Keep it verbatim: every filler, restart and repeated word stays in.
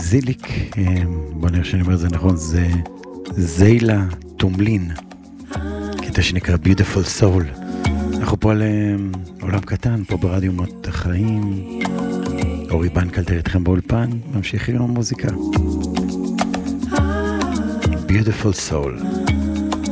זיליק, בוא נראה שאני אומר את זה נכון, זה זיילה תומלין, קטע שנקרא Beautiful Soul. אנחנו פה על עולם קטן, פה ברדיו מות החיים. אורי בנקלטר איתכם באולפן, ממשיכים עם המוזיקה. Beautiful Soul.